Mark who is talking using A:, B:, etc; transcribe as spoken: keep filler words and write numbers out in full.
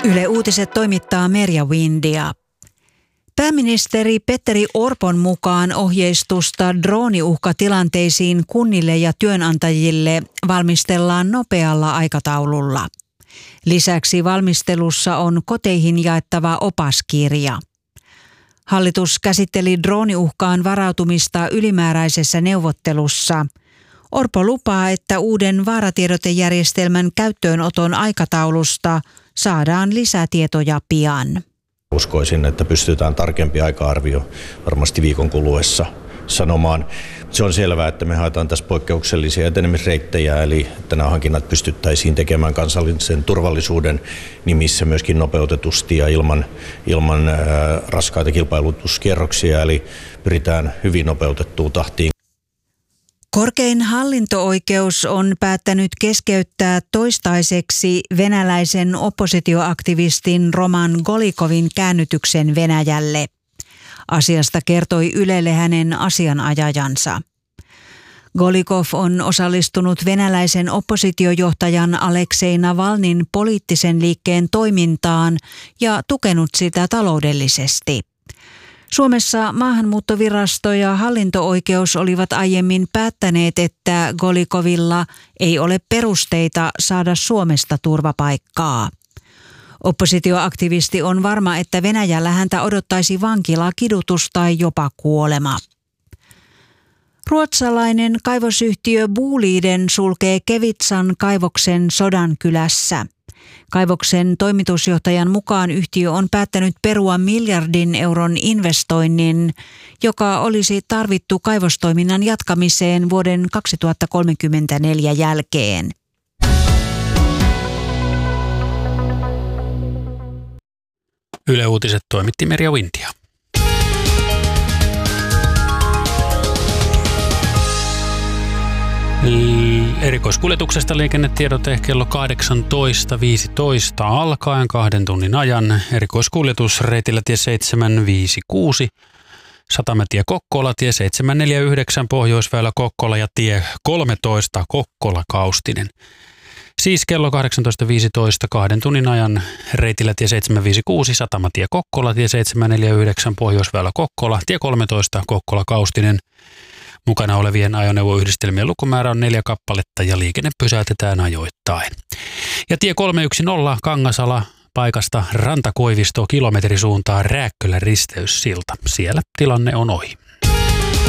A: Yle Uutiset toimittaa Merja Windia. Pääministeri Petteri Orpon mukaan ohjeistusta drooniuhkatilanteisiin kunnille ja työnantajille valmistellaan nopealla aikataululla. Lisäksi valmistelussa on koteihin jaettava opaskirja. Hallitus käsitteli drooniuhkaan varautumista ylimääräisessä neuvottelussa. Orpo lupaa, että uuden vaaratiedotejärjestelmän käyttöönoton aikataulusta saadaan lisätietoja pian.
B: Uskoisin, että pystytään tarkempi aika-arvio varmasti viikon kuluessa sanomaan. Se on selvää, että me haetaan tässä poikkeuksellisia etenemisreittejä, eli että nämä hankinnat pystyttäisiin tekemään kansallisen turvallisuuden nimissä myöskin nopeutetusti ja ilman, ilman ää, raskaita kilpailutuskierroksia, eli pyritään hyvin nopeutettuun tahtiin.
A: Korkein hallinto-oikeus on päättänyt keskeyttää toistaiseksi venäläisen oppositioaktivistin Roman Golikovin käännytyksen Venäjälle. Asiasta kertoi Ylelle hänen asianajajansa. Golikov on osallistunut venäläisen oppositiojohtajan Aleksei Navalnin poliittisen liikkeen toimintaan ja tukenut sitä taloudellisesti. Suomessa maahanmuuttovirasto ja hallinto-oikeus olivat aiemmin päättäneet, että Golikovilla ei ole perusteita saada Suomesta turvapaikkaa. Oppositioaktivisti on varma, että Venäjällä häntä odottaisi vankila, kidutus tai jopa kuolema. Ruotsalainen kaivosyhtiö Boliden sulkee Kevitsan kaivoksen Sodankylässä. Kaivoksen toimitusjohtajan mukaan yhtiö on päättänyt perua miljardin euron investoinnin, joka olisi tarvittu kaivostoiminnan jatkamiseen vuoden kaksituhattakolmekymmentäneljä jälkeen.
C: Yle Uutiset toimitti Merja Windia. Erikoiskuljetuksesta liikennetiedote kello kahdeksantoista viisitoista alkaen kahden tunnin ajan. Erikoiskuljetus reitillä tie seitsemän viisi kuusi, Satamatie Kokkola, tie seitsemän neljä yhdeksän Pohjoisväylä Kokkola ja tie kolmetoista Kokkola Kaustinen. Siis kello kahdeksantoista viisitoista kahden tunnin ajan reitillä tie seitsemän viisi kuusi, Satamatie Kokkola, tie seitsemän neljä yhdeksän Pohjoisväylä Kokkola, tie kolmetoista Kokkola Kaustinen. Mukana olevien ajoneuvoyhdistelmien lukumäärä on neljä kappaletta ja liikenne pysäytetään ajoittain. Ja tie kolme yksi nolla Kangasala paikasta Rantakoivisto kilometrisuuntaan Rääkkölän risteyssilta. Siellä tilanne on ohi.